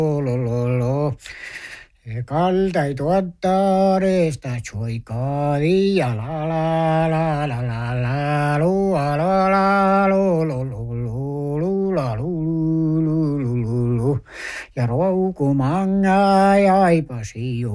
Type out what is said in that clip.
Kaltai tuottareesta choikaavi ja la la la la la la lu la la lu lu lu lu lu la lu lu lu lu lu ja roukumanga jaipasi